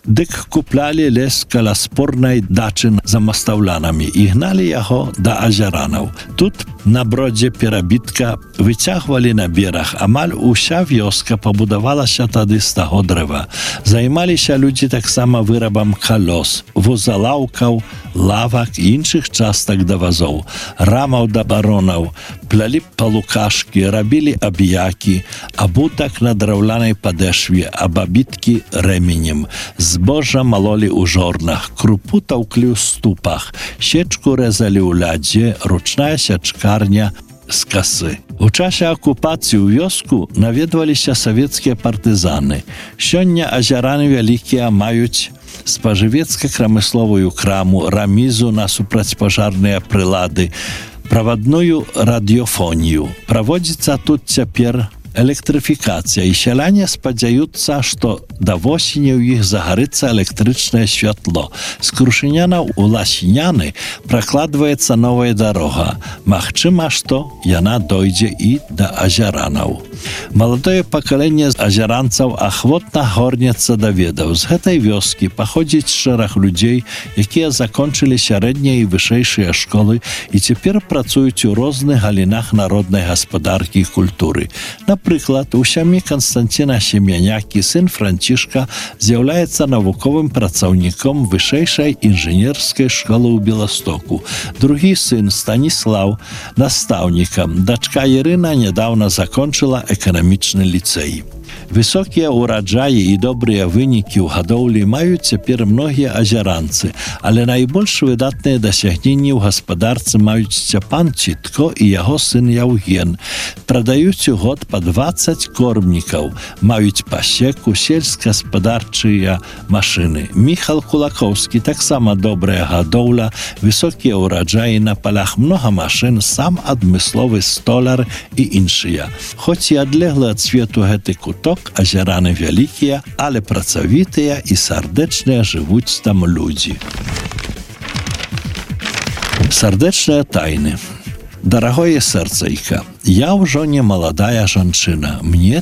Дык куплялі лес каля спорнай дачы за мастаўлянамі і гналі яго да азяранаў. Тут на бродзе перабітка выцягвалі на бераг. Амаль уся вёска пабудавалася тады з таго дрэва. Займаліся людзі таксама вырабам калёс, возалаўкаў, лавак і іншых частак да вазоў, рамаў да баронаў, плялі палукашкі, рабілі абіякі, абутак на драўлянай падэшве, абабіткі рэменем. Збожжа малолі ў жорнах, крупу таўклі ў ступах, сечку рэзалі ў лядзе, ручная сячкарня з касы. У часе акупацыі ў вёску наведваліся савецкія партызаны. Сёння азяраны вялікія маюць спажывецка-прамысловую краму, рамізу на супрацьпажарныя прылады, правадную радыёфонію. Праводзіцца тут цяпер электрыфікацыя, і сяляне спадзяюцца, што да восені ў іх загарыцца электрычнае святло. З Крушыняна ў Ласіняны пракладваецца новая дарога. Магчыма, што яна дойдзе і да азяранаў. Маладое пакаленне азяранцаў ахвотна горнецца да ведаў. З гэтай вёскі паходзіць шэраг людзей, якія закончылі сярэднія і вышэйшыя школы і цяпер працуюць у розных галінах народнай гаспадаркі і культуры. Напрыклад, у сям'і Канстанціна Семянякі сын Францішка з'яўляецца навуковым працаўніком вышэйшай інжынерскай школы ў Беластоку. Другі сын Станіслаў настаўнікам. Дачка Ірына нядаўна закончыла эканамічны ліцэй. Высокія ўраджаі і добрыя вынікі ў гадоўлі маюць цяпер многія азяранцы, але найбольш выдатныя дасягненні ў гаспадарцы маюць Сцяпан Цітко і яго сын Яўген. Прадаюць у год па 20 кормнікаў, маюць пасеку, сельскагаспадарчыя машыны. Міхал Кулакоўскі таксама добрая гадоўля, высокія ўраджаі на палях, многа машын, сам адмысловы столяр і іншыя. Хоць і адлеглы ад свету гэты куток, азяраны вялікія, але працавітыя і сардэчныя жывуць там людзі. Сардэчныя тайны. Дарагое сэрцайка, я ўжо не маладая жанчына, мне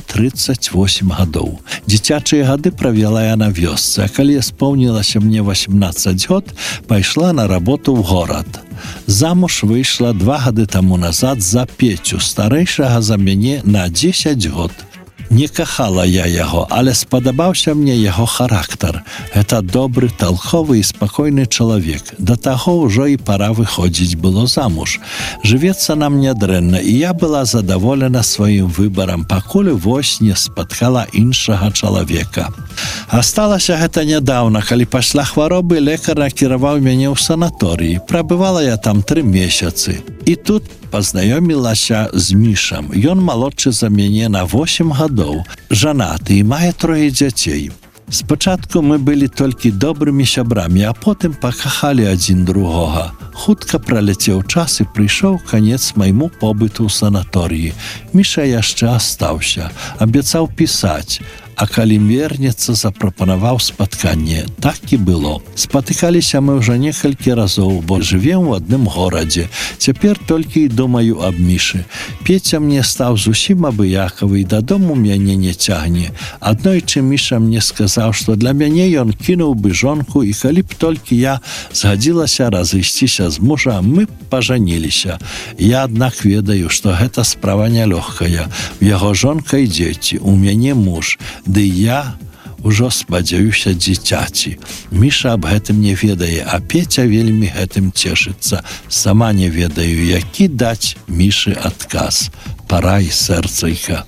38 гадоў. Дзіцячыя гады правяла я на вёсцы, а калі споўнілася мне 18 год, пайшла на работу ў горад. Замуж выйшла 2 гады таму назад за Пецю, старэйшага за мяне на 10 год. Не кахала я яго, але спадабаўся мне яго характар. Гэта добры, талковы і спакойны чалавек. Да таго ўжо і пара выходзіць было замуж. Жывецца нам нядрэнна, і я была задаволена сваім выбарам, пакуль вось не спаткала іншага чалавека. Асталася гэта нядаўна, калі пасля хваробы лекар накіраваў мяне ў санаторыі. Прабывала я там 3 месяцы. І тут пазнаёмілася з Мішам. Ён малодшы за мяне на 8 гадоў, жанаты і мае 3 дзяцей. Спачатку мы былі толькі добрымі сябрамі, а потым пакахалі адзін другога. Хутка праляцеў час і прыйшоў канец майму побыту ў санаторыі. Міша яшчэ астаўся, абяцаў пісаць, а калі вернецца, запрапанаваў спатканне. Так і было. Спатыкаліся мы ўжо некалькі разоў, бо жывем у адным горадзе. Цяпер толькі і думаю аб Мішы. Пеця мне стаў зусім абыякавы і дадому мяне не цягне. Аднойчы Міша мне сказаў, што для мяне ён кінуў бы жонку, і калі б толькі я згадзілася разысціся з мужа, мы пажаніліся. Я, аднак, ведаю, што гэта справа нялёгкая. У яго жонка і дзеці, у мяне муж. Ды я ўжо спадзяюся дзіцяці. Міша аб гэтым не ведае, а Пеця вельмі гэтым цешыцца. Сама не ведаю, які даць Мішы адказ. Парай, сэрцайка.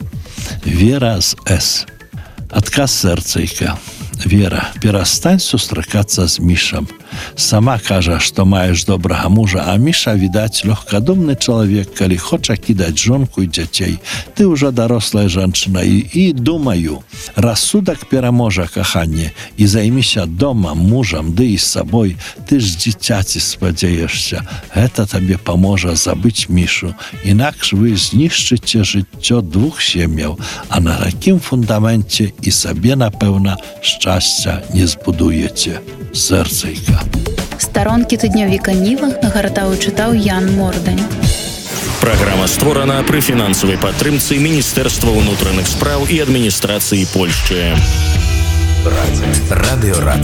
Вера з С. Адказ сэрцайка. Вера, перастань сустракацца з Мішам. Сама кажа, што маеш добрага мужа, а Міша, відаць, лёгкадумны чалавек, калі хоча кідаць жонку і дзяцей. Ты ўжо дарослая жанчына і думаю, рассудак пераможа каханне і займіся домам, мужам, ды і сабой. Ты ж дзіцяці спадзяешся. Гэта табе паможа забыць Мішу. Інакш вы знішчыце жыццё 2 сем'яў, а на такім фундаменце і сабе, напэўна, шчасця не збудуеце. Сэрцайка. Старонкі тыднёвіка Ніва нагартаў і чытаў Ян Мордань. Праграма створана пры фінансавай падтрымцы Міністэрства ўнутраных спраў і адміністрацыі Польшчы. Радыё